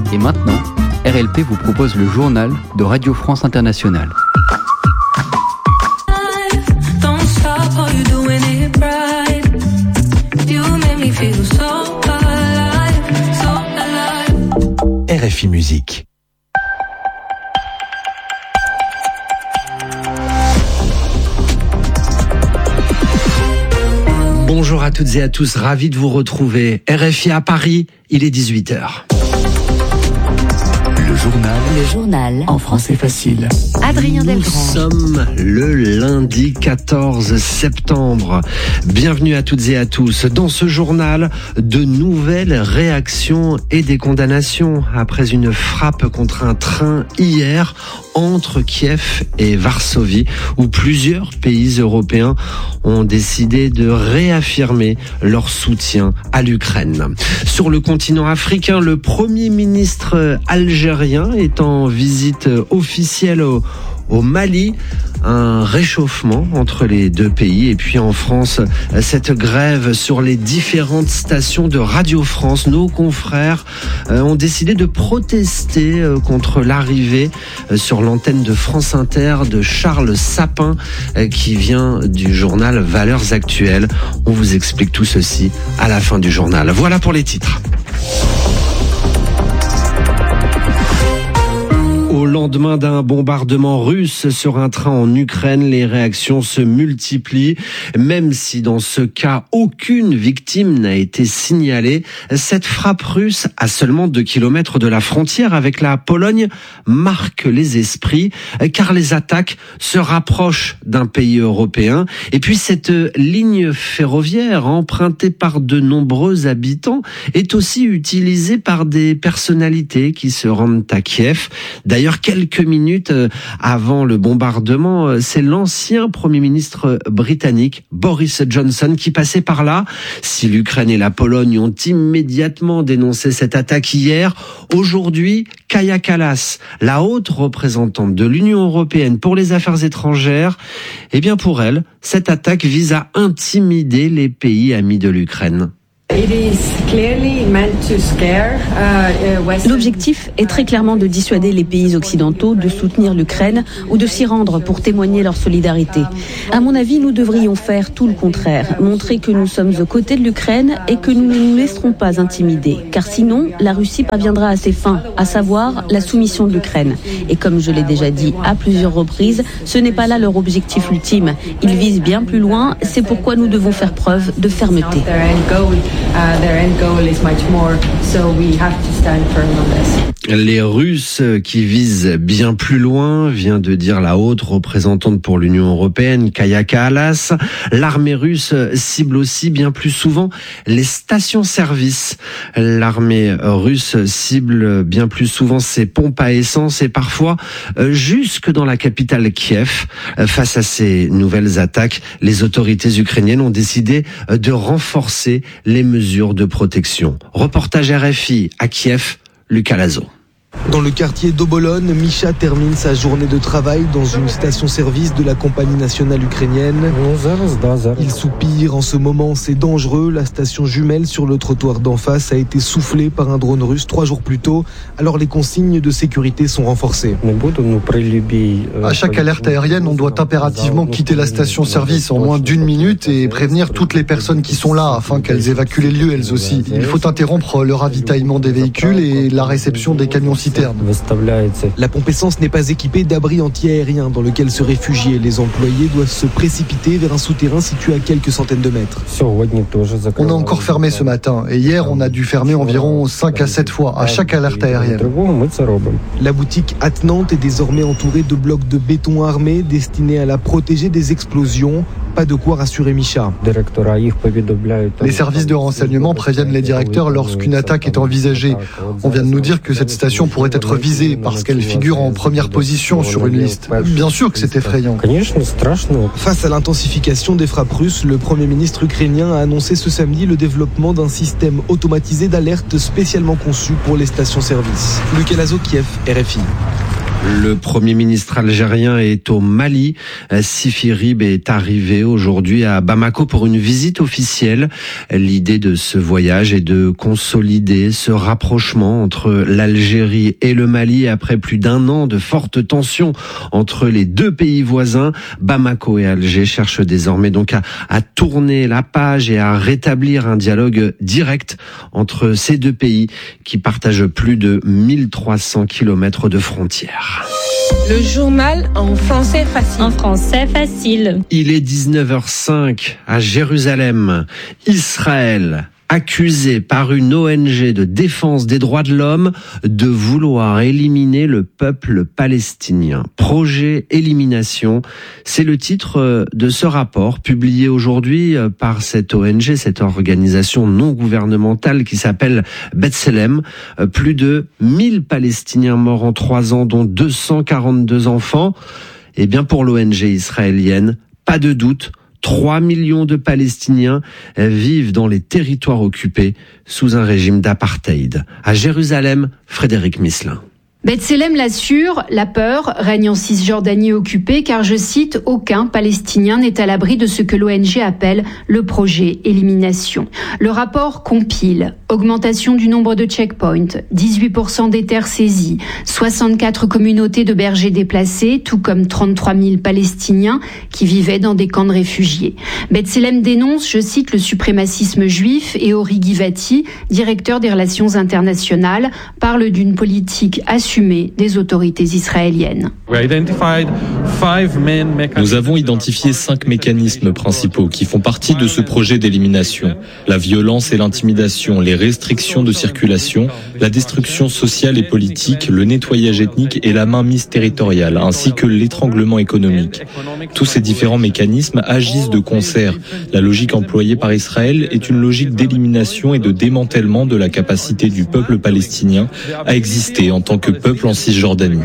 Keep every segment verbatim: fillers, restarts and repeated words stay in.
Et maintenant, R L P vous propose le journal de Radio France Internationale. R F I Musique. Bonjour à toutes et à tous, ravi de vous retrouver. R F I à Paris, il est dix-huit heures. Le journal. Le journal. En français facile. Adrien Delgrange. Nous sommes le lundi quatorze septembre. Bienvenue à toutes et à tous. Dans ce journal, de nouvelles réactions et des condamnations après une frappe contre un train hier entre Kiev et Varsovie, où plusieurs pays européens ont décidé de réaffirmer leur soutien à l'Ukraine. Sur le continent africain, le Premier ministre algérien est en visite officielle au, au Mali. Un réchauffement entre les deux pays. Et puis en France, cette grève sur les différentes stations de Radio France. Nos confrères ont décidé de protester contre l'arrivée sur l'antenne de France Inter de Charles Sapin, qui vient du journal Valeurs Actuelles. On vous explique tout ceci à la fin du journal. Voilà pour les titres. Au lendemain d'un bombardement russe sur un train en Ukraine, les réactions se multiplient. Même si dans ce cas, aucune victime n'a été signalée, cette frappe russe à seulement deux kilomètres de la frontière avec la Pologne marque les esprits, car les attaques se rapprochent d'un pays européen. Et puis cette ligne ferroviaire empruntée par de nombreux habitants est aussi utilisée par des personnalités qui se rendent à Kiev. D'ailleurs, quelques minutes avant le bombardement, c'est l'ancien Premier ministre britannique Boris Johnson qui passait par là. Si l'Ukraine et la Pologne ont immédiatement dénoncé cette attaque hier, aujourd'hui, Kaja Kallas, la haute représentante de l'Union européenne pour les affaires étrangères, eh bien pour elle, cette attaque vise à intimider les pays amis de l'Ukraine. L'objectif est très clairement de dissuader les pays occidentaux de soutenir l'Ukraine ou de s'y rendre pour témoigner leur solidarité. À mon avis, nous devrions faire tout le contraire, montrer que nous sommes aux côtés de l'Ukraine et que nous ne nous laisserons pas intimider. Car sinon, la Russie parviendra à ses fins, à savoir la soumission de l'Ukraine. Et comme je l'ai déjà dit à plusieurs reprises, ce n'est pas là leur objectif ultime. Ils visent bien plus loin, c'est pourquoi nous devons faire preuve de fermeté. Uh, their end goal is much more, so we have to stand firm on this. Les Russes qui visent bien plus loin, vient de dire la haute représentante pour l'Union européenne, Kaja Kallas. L'armée russe cible aussi bien plus souvent les stations-service. L'armée russe cible bien plus souvent ses pompes à essence et parfois jusque dans la capitale Kiev. Face à ces nouvelles attaques, les autorités ukrainiennes ont décidé de renforcer les mesures de protection. Reportage R F I à Kiev, Lucas Lazo. Dans le quartier d'Obolon, Misha termine sa journée de travail dans une station-service de la compagnie nationale ukrainienne. Il soupire, en ce moment c'est dangereux. La station jumelle sur le trottoir d'en face a été soufflée par un drone russe trois jours plus tôt. Alors les consignes de sécurité sont renforcées. À chaque alerte aérienne, on doit impérativement quitter la station-service en moins d'une minute et prévenir toutes les personnes qui sont là afin qu'elles évacuent les lieux elles aussi. Il faut interrompre le ravitaillement des véhicules et la réception des camions citernes. La pompe essence n'est pas équipée d'abri anti-aérien dans lequel se réfugier. Les employés doivent se précipiter vers un souterrain situé à quelques centaines de mètres. On a encore fermé ce matin et hier on a dû fermer environ cinq à sept fois à chaque alerte aérienne. La boutique attenante est désormais entourée de blocs de béton armés destinés à la protéger des explosions. Pas de quoi rassurer Misha. Les services de renseignement préviennent les directeurs lorsqu'une attaque est envisagée. On vient de nous dire que cette station pourrait être visée parce qu'elle figure en première position sur une liste. Bien sûr que c'est effrayant. Face à l'intensification des frappes russes, le Premier ministre ukrainien a annoncé ce samedi le développement d'un système automatisé d'alerte spécialement conçu pour les stations-service. Lucas Lazo, Kiev, R F I. Le Premier ministre algérien est au Mali. Sifi Rib est arrivé aujourd'hui à Bamako pour une visite officielle. L'idée de ce voyage est de consolider ce rapprochement entre l'Algérie et le Mali après plus d'un an de fortes tensions entre les deux pays voisins. Bamako et Alger cherchent désormais donc à, à tourner la page et à rétablir un dialogue direct entre ces deux pays qui partagent plus de mille trois cents kilomètres de frontières. Le journal en français facile. En français facile. Il est dix-neuf heures cinq à Jérusalem. Israël, accusé par une O N G de défense des droits de l'homme de vouloir éliminer le peuple palestinien. Projet élimination, c'est le titre de ce rapport publié aujourd'hui par cette O N G, cette organisation non gouvernementale qui s'appelle B'Tselem. Plus de mille Palestiniens morts en trois ans, dont deux cent quarante-deux enfants. Eh bien, pour l'O N G israélienne, pas de doute, trois millions de Palestiniens vivent dans les territoires occupés sous un régime d'apartheid. À Jérusalem, Frédéric Misselin. B'Tselem l'assure, la peur règne en Cisjordanie occupée car, je cite, aucun Palestinien n'est à l'abri de ce que l'O N G appelle le projet élimination. Le rapport compile augmentation du nombre de checkpoints, dix-huit pour cent des terres saisies, soixante-quatre communautés de bergers déplacés, tout comme trente-trois mille Palestiniens qui vivaient dans des camps de réfugiés. B'Tselem dénonce, je cite, le suprémacisme juif et Ori Givati, directeur des relations internationales, parle d'une politique assumée des autorités israéliennes. Nous avons identifié cinq mécanismes principaux qui font partie de ce projet d'élimination. La violence et l'intimidation, les restrictions de circulation, la destruction sociale et politique, le nettoyage ethnique et la mainmise territoriale, ainsi que l'étranglement économique. Tous ces différents mécanismes agissent de concert. La logique employée par Israël est une logique d'élimination et de démantèlement de la capacité du peuple palestinien à exister en tant que peuple en Cisjordanie.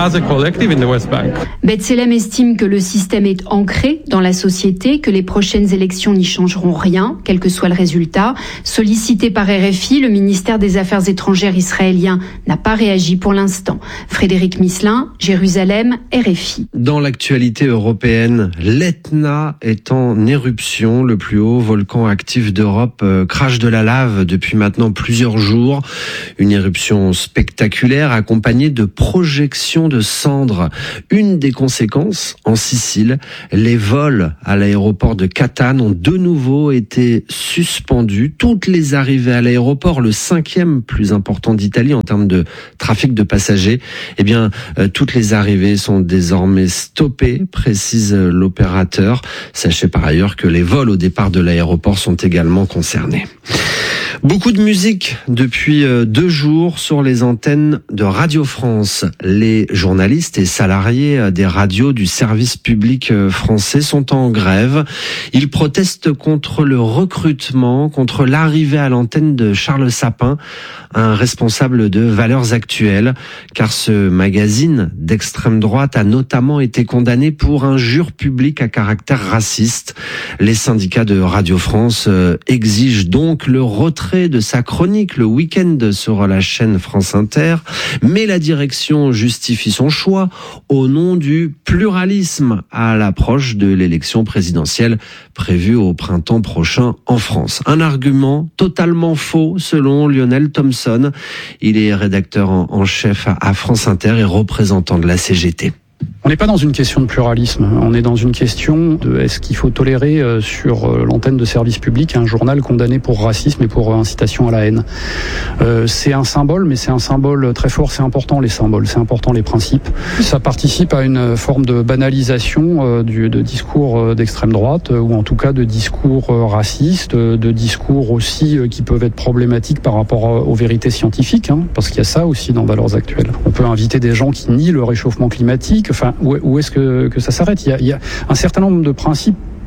B'Tselem estime que le système est ancré dans la société, que les prochaines élections n'y changeront rien, quel que soit le résultat. Sollicité par R F I, le ministère des Affaires étrangères israélien n'a pas réagi pour l'instant. Frédéric Misselin, Jérusalem, R F I. Dans l'actualité européenne, l'Etna est en éruption. Le plus haut volcan actif d'Europe crache de la lave depuis maintenant plusieurs jours. Une éruption spectaculaire accompagnée de projections de cendres. Une des conséquences, en Sicile, les vols à l'aéroport de Catane ont de nouveau été suspendus. Toutes les arrivées à l'aéroport, le cinquième plus important d'Italie en termes de trafic de passagers, eh bien, euh, toutes les arrivées sont désormais stoppées, précise l'opérateur. Sachez par ailleurs que les vols au départ de l'aéroport sont également concernés. Beaucoup de musique depuis deux jours sur les antennes de Radio France. Les journalistes et salariés des radios du service public français sont en grève. Ils protestent contre le recrutement, contre l'arrivée à l'antenne de Charles Sapin, un responsable de Valeurs Actuelles, car ce magazine d'extrême droite a notamment été condamné pour injure publique à caractère raciste. Les syndicats de Radio France exigent donc le retrait de sa chronique le week-end sur la chaîne France Inter, mais la direction justifie son choix au nom du pluralisme à l'approche de l'élection présidentielle prévue au printemps prochain en France. Un argument totalement faux selon Lionel Thompson. Il est rédacteur en chef à France Inter et représentant de la C G T. On n'est pas dans une question de pluralisme, on est dans une question de est-ce qu'il faut tolérer euh, sur euh, l'antenne de service public un journal condamné pour racisme et pour euh, incitation à la haine. Euh, c'est un symbole, mais c'est un symbole très fort, c'est important les symboles, c'est important les principes. Ça participe à une forme de banalisation euh, du, de discours euh, d'extrême droite, euh, ou en tout cas de discours euh, racistes, euh, de discours aussi euh, qui peuvent être problématiques par rapport euh, aux vérités scientifiques, hein, parce qu'il y a ça aussi dans Valeurs Actuelles. On peut inviter des gens qui nient le réchauffement climatique. Enfin, où, où est-ce que, que ça s'arrête ? il y, a, il y a un certain nombre de principes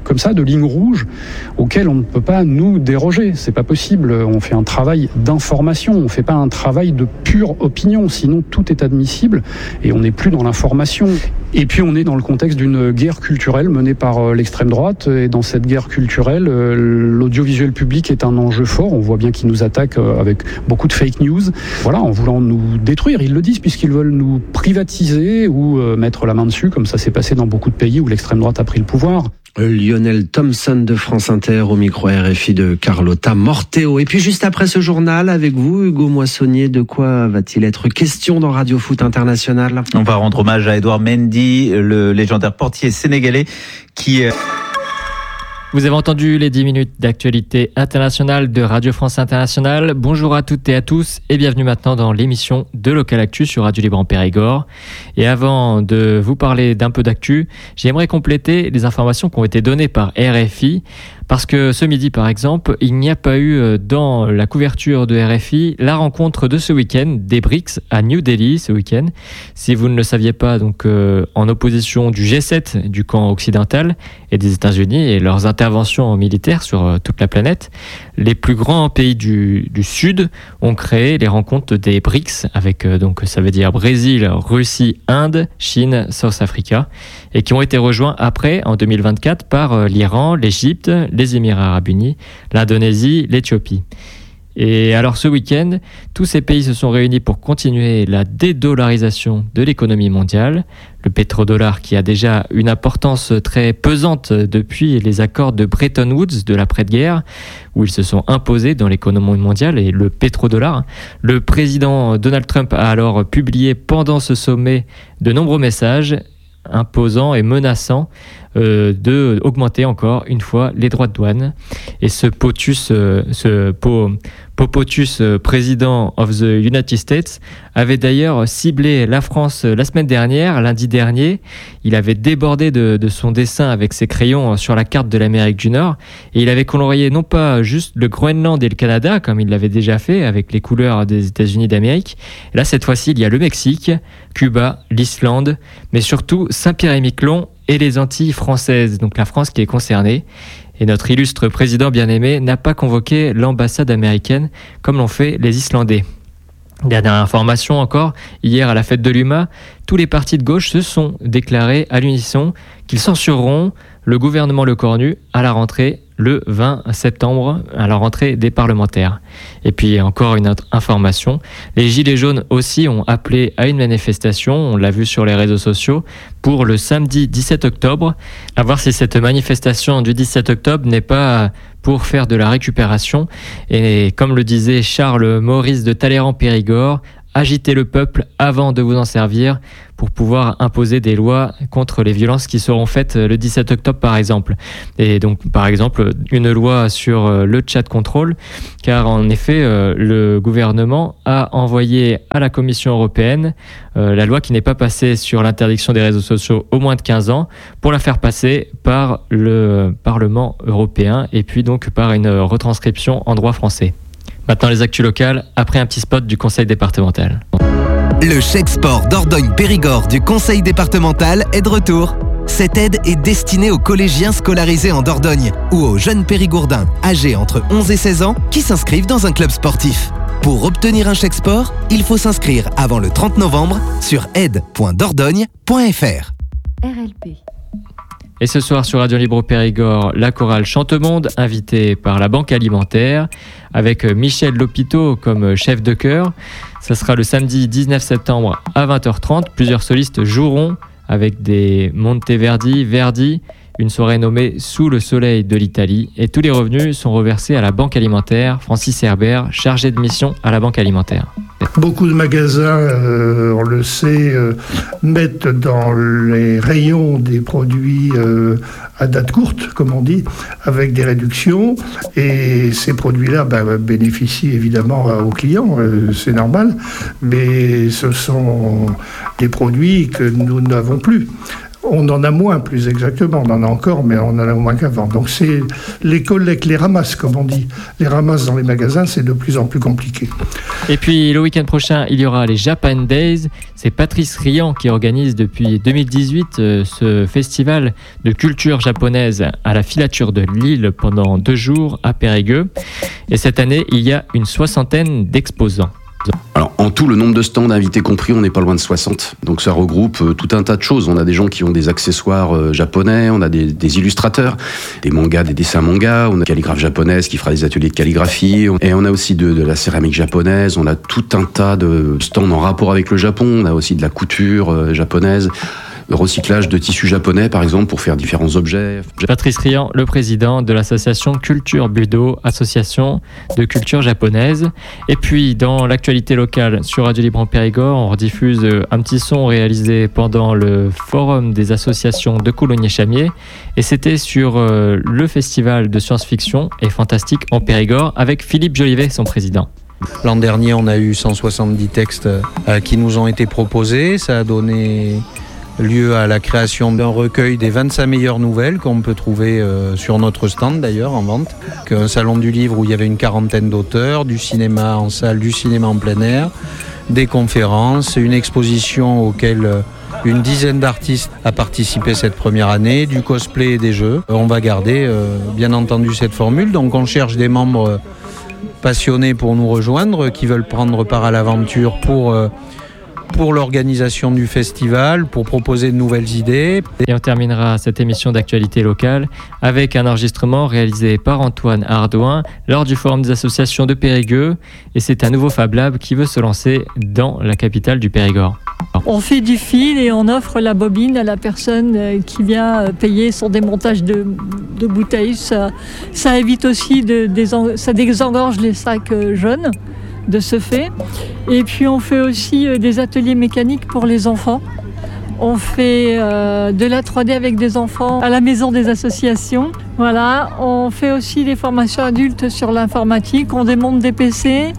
comme ça de lignes rouges auxquelles on ne peut pas nous déroger. C'est pas possible. On fait un travail d'information, on fait pas un travail de pure opinion, sinon tout est admissible et on n'est plus dans l'information. Et puis on est dans le contexte d'une guerre culturelle menée par l'extrême droite, et dans cette guerre culturelle, l'audiovisuel public est un enjeu fort. On voit bien qu'ils nous attaquent avec beaucoup de fake news, voilà, en voulant nous détruire. Ils le disent puisqu'ils veulent nous privatiser ou mettre la main dessus, comme ça s'est passé dans beaucoup de pays où l'extrême droite a pris le pouvoir. Lionel Thompson de France Inter au micro R F I de Carlotta Morteo. Et puis juste après ce journal, avec vous, Hugo Moissonnier, de quoi va-t-il être question dans Radio Foot International ? On va rendre hommage à Edouard Mendy, le légendaire portier sénégalais qui... Vous avez entendu les dix minutes d'actualité internationale de Radio France Internationale. Bonjour à toutes et à tous et bienvenue maintenant dans l'émission de Local Actu sur Radio Libre en Périgord. Et avant de vous parler d'un peu d'actu, j'aimerais compléter les informations qui ont été données par R F I. Parce que ce midi, par exemple, il n'y a pas eu dans la couverture de R F I la rencontre de ce week-end des B R I C S à New Delhi ce week-end. Si vous ne le saviez pas, donc euh, en opposition du G sept, du camp occidental et des États-Unis et leurs interventions militaires sur euh, toute la planète, les plus grands pays du, du Sud ont créé les rencontres des B R I C S avec euh, donc ça veut dire Brésil, Russie, Inde, Chine, South Africa, et qui ont été rejoints après en deux mille vingt-quatre par euh, l'Iran, l'Égypte, les Émirats Arabes Unis, l'Indonésie, l'Éthiopie. Et alors ce week-end, tous ces pays se sont réunis pour continuer la dédollarisation de l'économie mondiale. Le pétrodollar qui a déjà une importance très pesante depuis les accords de Bretton Woods de l'après-guerre, où ils se sont imposés dans l'économie mondiale, et le pétrodollar. Le président Donald Trump a alors publié pendant ce sommet de nombreux messages imposant et menaçant euh, de augmenter encore une fois les droits de douane. Et ce POTUS, euh, ce po, Popotus, euh, président of the United States, avait d'ailleurs ciblé la France la semaine dernière, lundi dernier. Il avait débordé de, de son dessin avec ses crayons sur la carte de l'Amérique du Nord, et il avait colorié non pas juste le Groenland et le Canada, comme il l'avait déjà fait avec les couleurs des États-Unis d'Amérique. Et là, cette fois-ci, il y a le Mexique, Cuba, l'Islande, mais surtout Saint-Pierre-et-Miquelon et les Antilles françaises, donc la France qui est concernée. Et notre illustre président bien-aimé n'a pas convoqué l'ambassade américaine comme l'ont fait les Islandais. Dernière information encore, hier à la fête de l'U M A, tous les partis de gauche se sont déclarés à l'unisson qu'ils censureront le gouvernement Lecornu à la rentrée le vingt septembre, à la rentrée des parlementaires. Et puis encore une autre information, les Gilets jaunes aussi ont appelé à une manifestation, on l'a vu sur les réseaux sociaux, pour le samedi dix-sept octobre. À voir si cette manifestation du dix-sept octobre n'est pas pour faire de la récupération. Et comme le disait Charles Maurice de Talleyrand-Périgord, agitez le peuple avant de vous en servir pour pouvoir imposer des lois contre les violences qui seront faites le dix-sept octobre par exemple. Et donc par exemple une loi sur le chat control, car en effet le gouvernement a envoyé à la Commission européenne euh, la loi qui n'est pas passée sur l'interdiction des réseaux sociaux au moins de quinze ans pour la faire passer par le Parlement européen et puis donc par une retranscription en droit français. Maintenant les actus locales, après un petit spot du conseil départemental. Le chèque sport Dordogne-Périgord du conseil départemental est de retour. Cette aide est destinée aux collégiens scolarisés en Dordogne ou aux jeunes périgourdins âgés entre onze et seize ans qui s'inscrivent dans un club sportif. Pour obtenir un chèque sport, il faut s'inscrire avant le trente novembre sur aide point dordogne point f r. R L P. Et ce soir sur Radio Libre Périgord, la chorale Chantemonde, invitée par la Banque Alimentaire, avec Michel Lopito comme chef de chœur. Ça sera le samedi dix-neuf septembre à vingt heures trente. Plusieurs solistes joueront avec des Monteverdi, Verdi, une soirée nommée Sous le soleil de l'Italie. Et tous les revenus sont reversés à la Banque Alimentaire. Francis Herbert, chargé de mission à la Banque Alimentaire. Beaucoup de magasins, euh, on le sait, euh, mettent dans les rayons des produits euh, à date courte, comme on dit, avec des réductions. Et ces produits-là ben, bénéficient évidemment aux clients, euh, c'est normal. Mais ce sont des produits que nous n'avons plus. On en a moins, plus exactement. On en a encore, mais on en a moins qu'avant. Donc c'est les collectes, les ramasses, comme on dit. Les ramasses dans les magasins, c'est de plus en plus compliqué. Et puis le week-end prochain, il y aura les Japan Days. C'est Patrice Riant qui organise depuis deux mille dix-huit euh, ce festival de culture japonaise à la filature de Lille pendant deux jours à Périgueux. Et cette année, il y a une soixantaine d'exposants. Alors, en tout, le nombre de stands invités compris, on n'est pas loin de soixante. Donc ça regroupe euh, tout un tas de choses. On a des gens qui ont des accessoires euh, japonais, on a des, des illustrateurs, des mangas, des dessins mangas, on a une calligraphe japonaise qui fera des ateliers de calligraphie, et on a aussi de, de la céramique japonaise, on a tout un tas de stands en rapport avec le Japon, on a aussi de la couture euh, japonaise, le recyclage de tissus japonais, par exemple, pour faire différents objets. Patrice Riant, le président de l'association Culture Budo, association de culture japonaise. Et puis, dans l'actualité locale sur Radio Libre en Périgord, on rediffuse un petit son réalisé pendant le forum des associations de Coulommiers-Chamiers. Et c'était sur euh, le festival de science-fiction et fantastique en Périgord avec Philippe Jolivet, son président. L'an dernier, on a eu cent soixante-dix textes euh, qui nous ont été proposés. Ça a donné lieu à la création d'un recueil des vingt-cinq meilleures nouvelles qu'on peut trouver euh, sur notre stand d'ailleurs en vente. Un salon du livre où il y avait une quarantaine d'auteurs, du cinéma en salle, du cinéma en plein air, des conférences, une exposition auquel euh, une dizaine d'artistes a participé cette première année, du cosplay et des jeux. On va garder euh, bien entendu cette formule, donc on cherche des membres passionnés pour nous rejoindre, qui veulent prendre part à l'aventure pour... Euh, pour l'organisation du festival, pour proposer de nouvelles idées. Et on terminera cette émission d'actualité locale avec un enregistrement réalisé par Antoine Ardouin lors du Forum des associations de Périgueux. Et c'est un nouveau Fab Lab qui veut se lancer dans la capitale du Périgord. On fait du fil et on offre la bobine à la personne qui vient payer son démontage de, de bouteilles. Ça, ça évite aussi, de, des, ça désengorge les sacs jaunes de ce fait. Et puis on fait aussi des ateliers mécaniques pour les enfants. On fait euh, de la trois D avec des enfants à la maison des associations. Voilà. On fait aussi des formations adultes sur l'informatique. On démonte des P C,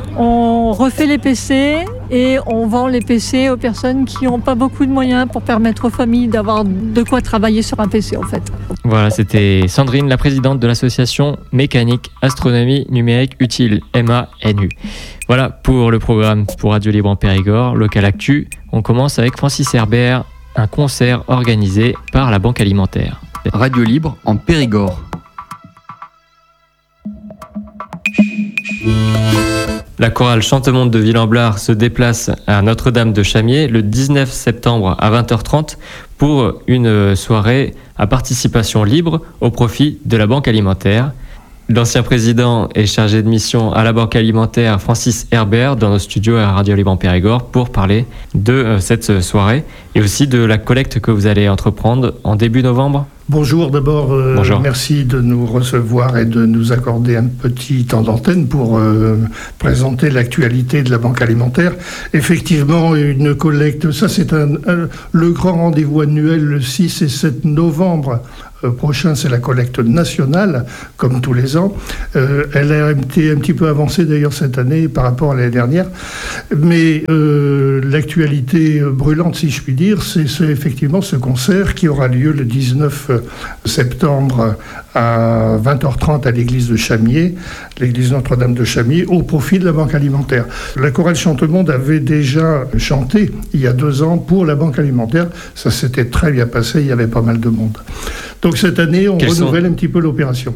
on refait les P C et on vend les P C aux personnes qui n'ont pas beaucoup de moyens pour permettre aux familles d'avoir de quoi travailler sur un P C en fait. Voilà, c'était Sandrine, la présidente de l'association Mécanique Astronomie Numérique Utile, M A N U. Voilà pour le programme pour Radio Libre en Périgord, Local Actu. On commence avec Francis Herbert, un concert organisé par la Banque Alimentaire. Radio Libre en Périgord. La chorale Chantemonde de Ville-en-Blard se déplace à Notre-Dame de Chamiers le dix-neuf septembre à vingt heures trente pour une soirée à participation libre au profit de la Banque Alimentaire. L'ancien président est chargé de mission à la Banque Alimentaire, Francis Herbert, dans nos studios à Radio Libre en Périgord pour parler de cette soirée et aussi de la collecte que vous allez entreprendre en début novembre. Bonjour, d'abord, euh, Bonjour. Merci de nous recevoir et de nous accorder un petit temps d'antenne pour euh, présenter l'actualité de la Banque Alimentaire. Effectivement, une collecte, ça c'est un, un, le grand rendez-vous annuel le six et sept novembre euh, prochain, c'est la collecte nationale, comme tous les ans. Euh, elle a été un petit peu avancée d'ailleurs cette année par rapport à l'année dernière, mais euh, l'actualité brûlante, si je puis dire, c'est ce, effectivement ce concert qui aura lieu le dix-neuf septembre à vingt heures trente à l'église de Chamiers, l'église Notre-Dame de Chamiers, au profit de la Banque Alimentaire. La chorale Chantemonde avait déjà chanté il y a deux ans pour la Banque Alimentaire. Ça s'était très bien passé, il y avait pas mal de monde. Donc cette année, on Quels renouvelle sont... un petit peu l'opération.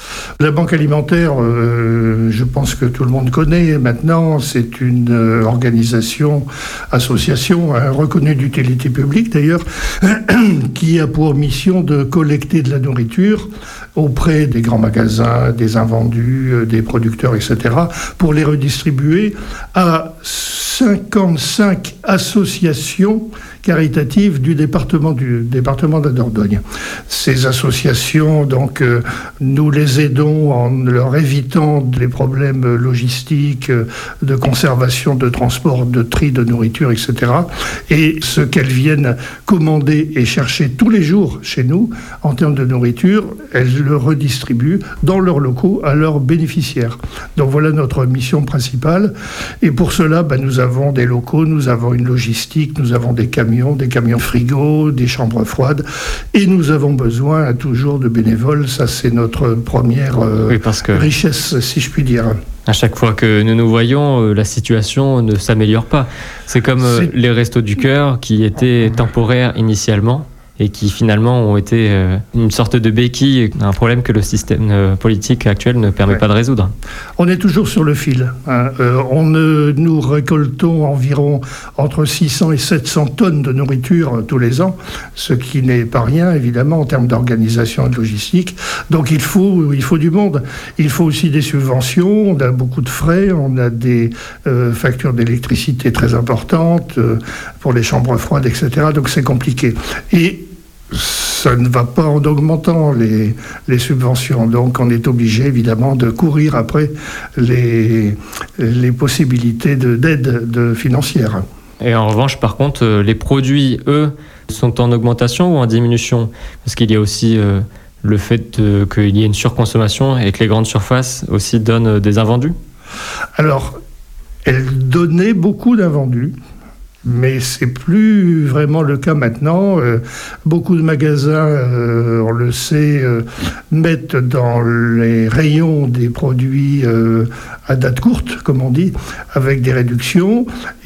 La Banque Alimentaire, euh, je pense que tout le monde connaît maintenant, c'est une euh, organisation, association hein, reconnue d'utilité publique d'ailleurs, qui a pour mission de collecter de la nourriture auprès des grands magasins, des invendus, euh, des producteurs, et cetera, pour les redistribuer à cinquante-cinq associations caritatives du département du département de la Dordogne. Ces associations, donc, euh, nous les aidons en leur évitant les problèmes logistiques, de conservation, de transport, de tri de nourriture, et cetera. Et ce qu'elles viennent commander et chercher tous les jours chez nous, en termes de nourriture, elles le redistribuent dans leurs locaux à leurs bénéficiaires. Donc voilà notre mission principale. Et pour cela, ben, nous avons avons des locaux, nous avons une logistique, nous avons des camions, des camions frigo, des chambres froides, et nous avons besoin toujours de bénévoles. Ça, c'est notre première euh, oui, parce que richesse, si je puis dire. À chaque fois que nous nous voyons, euh, la situation ne s'améliore pas. C'est comme euh, c'est... les Restos du Cœur qui étaient temporaires initialement et qui finalement ont été euh, une sorte de béquille, un problème que le système euh, politique actuel ne permet ouais. pas de résoudre. On est toujours sur le fil. Hein. Euh, on, euh, nous récoltons environ entre six cents et sept cents tonnes de nourriture euh, tous les ans, ce qui n'est pas rien, évidemment, en termes d'organisation et de logistique. Donc il faut, il faut du monde. Il faut aussi des subventions, on a beaucoup de frais, on a des euh, factures d'électricité très importantes euh, pour les chambres froides, et cetera. Donc c'est compliqué. Et ça ne va pas en augmentant les, les subventions. Donc on est obligé évidemment de courir après les, les possibilités de, d'aide de financière. Et en revanche, par contre, les produits, eux, sont en augmentation ou en diminution ? Parce qu'il y a aussi euh, le fait de, qu'il y ait une surconsommation et que les grandes surfaces aussi donnent des invendus ? Alors, elles donnaient beaucoup d'invendus. Mais c'est plus vraiment le cas maintenant. Euh, beaucoup de magasins, euh, on le sait, euh, mettent dans les rayons des produits euh, à date courte, comme on dit, avec des réductions.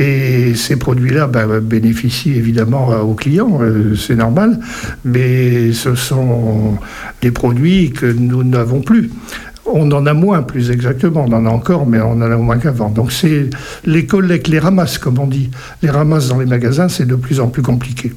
Et ces produits-là ben, bénéficient évidemment aux clients, euh, c'est normal. Mais ce sont des produits que nous n'avons plus. On en a moins, plus exactement. On en a encore, mais on en a moins qu'avant. Donc, c'est les collectes, les ramasses, comme on dit. Les ramasses dans les magasins, c'est de plus en plus compliqué.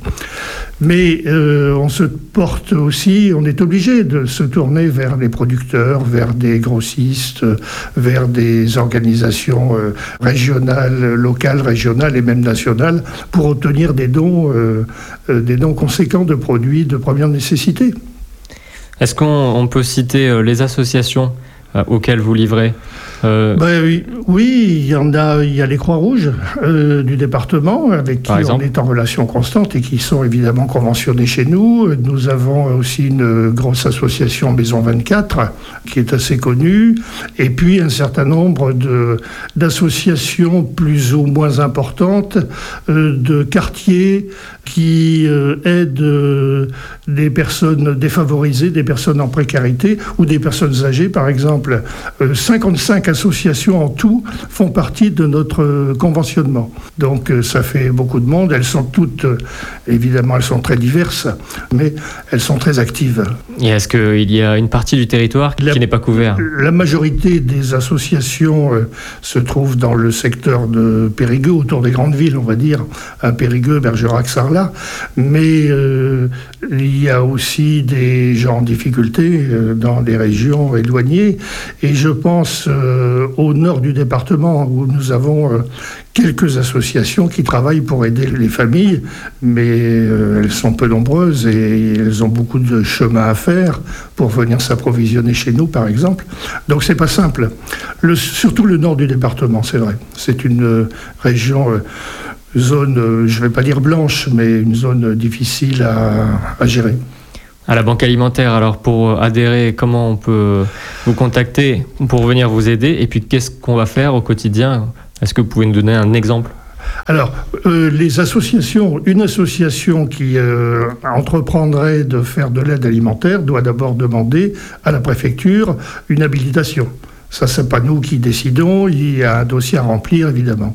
Mais euh, on se porte aussi, on est obligé de se tourner vers les producteurs, vers des grossistes, vers des organisations euh, régionales, locales, régionales et même nationales pour obtenir des dons, euh, euh, des dons conséquents de produits de première nécessité. Est-ce qu'on on peut citer euh, les associations euh, auxquelles vous livrez euh... ben, oui, oui, il y en a. Il y a les Croix-Rouges euh, du département avec qui on est en relation constante et qui sont évidemment conventionnés chez nous. Nous avons aussi une grosse association Maison vingt-quatre qui est assez connue, et puis un certain nombre de d'associations plus ou moins importantes euh, de quartiers qui euh, aident euh, des personnes défavorisées, des personnes en précarité ou des personnes âgées, par exemple. Euh, cinquante-cinq associations en tout font partie de notre euh, conventionnement. Donc euh, ça fait beaucoup de monde. Elles sont toutes, euh, évidemment, elles sont très diverses, mais elles sont très actives. Et est-ce qu'il y a une partie du territoire qui la, n'est pas couverte ? La majorité des associations euh, se trouvent dans le secteur de Périgueux, autour des grandes villes, on va dire, à Périgueux, Bergerac, Sarlat. Mais euh, il y a aussi des gens en difficulté euh, dans les régions éloignées. Et je pense euh, au nord du département où nous avons euh, quelques associations qui travaillent pour aider les familles, mais euh, elles sont peu nombreuses et elles ont beaucoup de chemin à faire pour venir s'approvisionner chez nous, par exemple. Donc c'est pas simple. Le, surtout le nord du département, c'est vrai. C'est une euh, région... Euh, zone, euh, je ne vais pas dire blanche, mais une zone difficile à, à gérer. À la Banque Alimentaire, alors pour adhérer, comment on peut vous contacter pour venir vous aider ? Et puis qu'est-ce qu'on va faire au quotidien ? Est-ce que vous pouvez nous donner un exemple ? Alors, euh, les associations, une association qui euh, entreprendrait de faire de l'aide alimentaire doit d'abord demander à la préfecture une habilitation. Ça, c'est pas nous qui décidons, il y a un dossier à remplir, évidemment.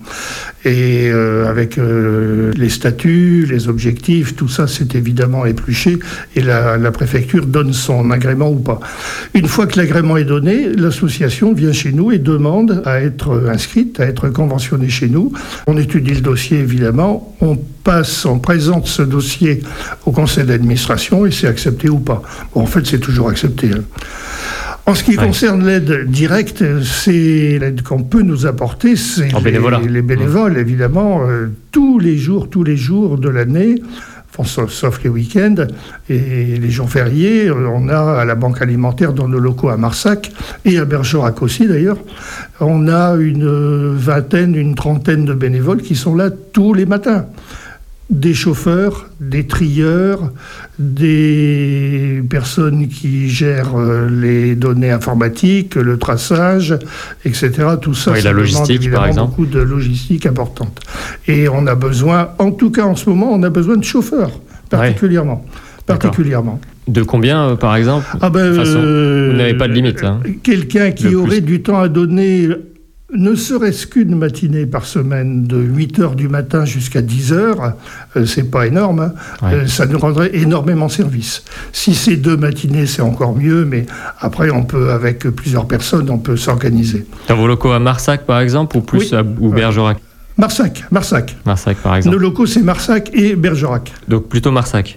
Et euh, avec euh, les statuts, les objectifs, tout ça, c'est évidemment épluché, et la, la préfecture donne son agrément ou pas. Une fois que l'agrément est donné, l'association vient chez nous et demande à être inscrite, à être conventionnée chez nous. On étudie le dossier, évidemment, on passe, on présente ce dossier au conseil d'administration, et c'est accepté ou pas. Bon, en fait, c'est toujours accepté, hein. En ce qui ouais. concerne l'aide directe, c'est l'aide qu'on peut nous apporter, c'est les, les bénévoles, évidemment, euh, tous les jours, tous les jours de l'année, enfin, sauf, sauf les week-ends et les jours fériés. On a à la Banque Alimentaire, dans nos locaux à Marsac, et à Bergerac aussi d'ailleurs, on a une vingtaine, une trentaine de bénévoles qui sont là tous les matins. des chauffeurs, des trieurs, des personnes qui gèrent les données informatiques, le traçage, et cetera. Tout ça, oui, ça la logistique, demande par exemple. beaucoup de logistique importante. Et on a besoin, en tout cas en ce moment, on a besoin de chauffeurs, particulièrement. Ouais. particulièrement. De combien, euh, par exemple? Ah ben, de toute façon, euh, vous n'avez pas de limite. Hein. Quelqu'un qui aurait du temps à donner, ne serait-ce qu'une matinée par semaine, de huit heures du matin jusqu'à dix heures, euh, c'est pas énorme, hein. Ouais. euh, ça nous rendrait énormément service. Si c'est deux matinées, c'est encore mieux, mais après, on peut, avec plusieurs personnes, on peut s'organiser. Dans vos locaux à Marsac, par exemple, ou plus oui. à ou Bergerac? Marsac, Marsac. Marsac, par exemple. Nos locaux, c'est Marsac et Bergerac. Donc plutôt Marsac.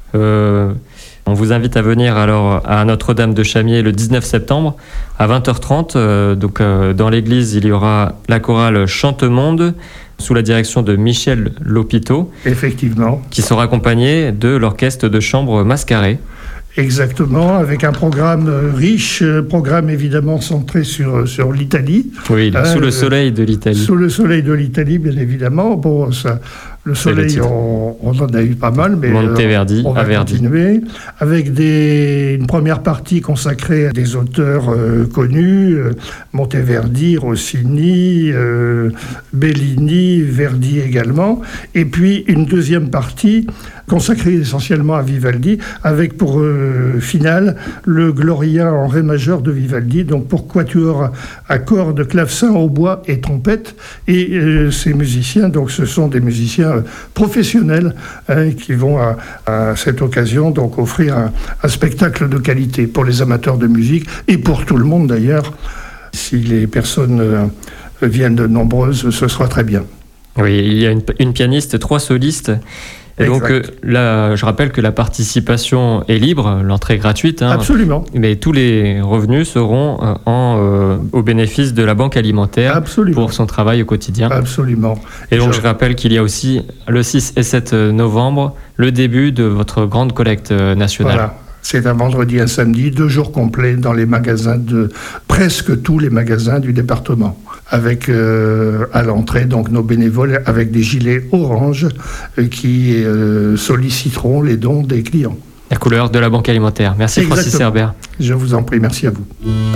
Euh, on vous invite à venir alors à Notre-Dame de Chamiers le dix-neuf septembre à vingt heures trente. Euh, donc euh, dans l'église, il y aura la chorale Chantemonde sous la direction de Michel Lopiteau. Effectivement. Qui sera accompagné de l'orchestre de chambre Mascaré. Exactement, avec un programme riche, programme évidemment centré sur, sur l'Italie. Oui, euh, sous le soleil de l'Italie. Sous le soleil de l'Italie, bien évidemment. Bon, ça, le soleil, le on, on en a eu pas mal, mais Monteverdi, on va continuer. Avec des, une première partie consacrée à des auteurs euh, connus, euh, Monteverdi, Rossini, euh, Bellini, Verdi également. Et puis une deuxième partie consacrée essentiellement à Vivaldi, avec pour euh, finale le Gloria en ré majeur de Vivaldi, donc pour quatuor à cordes, clavecin, hautbois et trompette. Et euh, ces musiciens, donc ce sont des musiciens euh, professionnels hein, qui vont à, à cette occasion donc offrir un, un spectacle de qualité pour les amateurs de musique et pour tout le monde d'ailleurs. Si les personnes euh, viennent nombreuses, ce sera très bien. Oui, il y a une, une pianiste, trois solistes. Et exact. Donc euh, là, je rappelle que la participation est libre, l'entrée est gratuite. Hein, Absolument. Mais tous les revenus seront euh, en, euh, au bénéfice de la Banque alimentaire. Absolument. Pour son travail au quotidien. Absolument. Et donc je... je rappelle qu'il y a aussi le six et sept novembre, le début de votre grande collecte nationale. Voilà. C'est un vendredi et un samedi, deux jours complets dans les magasins de presque tous les magasins du département. Avec euh, à l'entrée donc nos bénévoles avec des gilets orange euh, qui euh, solliciteront les dons des clients. La couleur de la Banque alimentaire. Merci. Exactement. Francis Herbert. Je vous en prie, merci à vous.